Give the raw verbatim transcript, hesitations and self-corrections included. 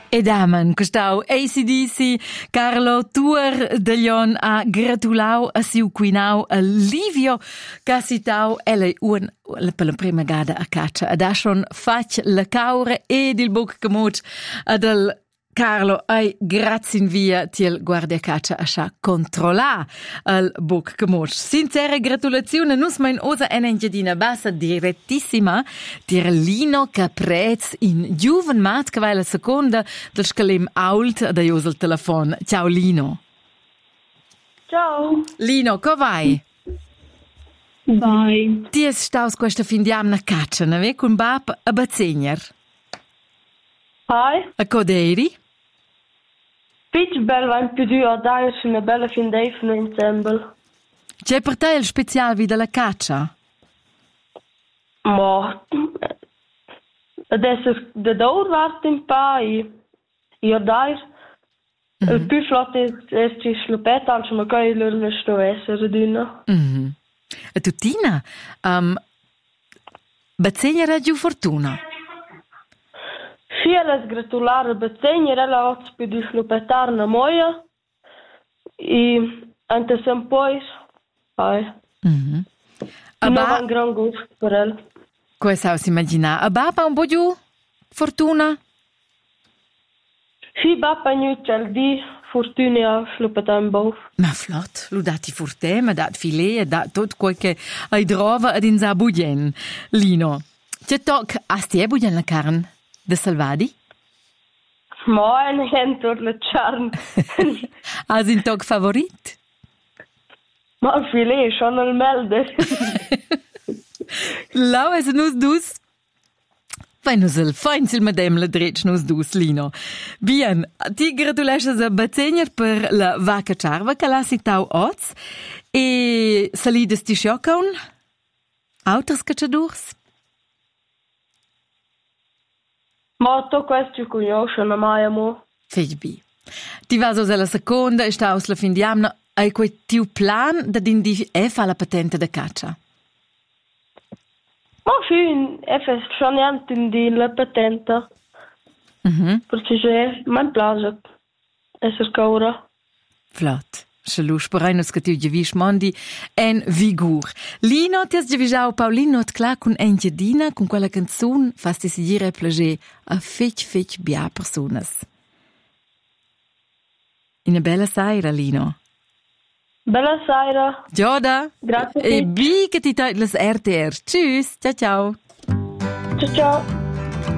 E damen, questau A C D C, Carlo Tuor de Lion ha gratulau a siu quinau a Livio Casitau e lei un per la prima gada a caccia ad ha schon fac la caure ed il buc camut ad al Carlo, ai grazie in via til guardia caccia a sha controlla al buc camut. Sincere gratulazione, nus mein osa en engiadina bassa direttissima dir Lino Caprez in giuven mat che vai la seconda del scalem ault da ius al telefon. Ciao Lino. Ciao. Lino, co vai? Vai. Ti es staus questa fin di amna caccia, ne ve con bab a Bazzegner. Hai. A coderi? Pitch bel va in più di a dare una bella fin d'ei in ensemble. C'è per te il special vi della caccia? Ma adesso da dor vart in pai. Io dai. Il più flotto è ci slupetta, anche ma che loro ne sto essere d'una. Mhm. E tutina, um, Bazzegner ha giù fortuna. Sì, le gratulare Bazzegner, ella ha più di slupettar na moia. E anche se poi, hai. Mhm. Non ha un gran gusto per elle. Cosa si immagina? A baba un po' giù fortuna? Sì, bappa nu c'è di fortuna slupettar in bau. Ma flott, lu dati furte, ma dat filet, dat tot quel che hai drova ad in sa budien. Lino, c'è toc asti e budien la carn de salvadi? Ma è niente le charn. Has in toc favorit? Ma il filet, sono il melde. Lau es nus dus. Feinusel, feinsil medem la dretsch nus dus, Lino. Bien, ti gratulesces a Bazzegner per la vaca charva che l'ha sitau oz e salides ti sciocaun? Auters cacciadurs? Ma to questo conoscono mai amo. Fej bi. Ti vas aus alla seconda e staus la fin di amna ai quei tiu plan da din di e fa la patente da caccia. Ma sì, è schon niente in di la patente. Mhm. Perché c'è, mi piace essere caura. Flott. Se lu sporainus che tiu gevisch mondi en vigur. Lino, ti has gevisau Paulino t clar con engiadina con quella canzun fasti si dire plage a fech fech bia personas. Una bella saira, Lino. Bella sera. Gioda. Grazie. E bi che ti tai las R T R. Tschüss. Ciao ciao. Ciao ciao.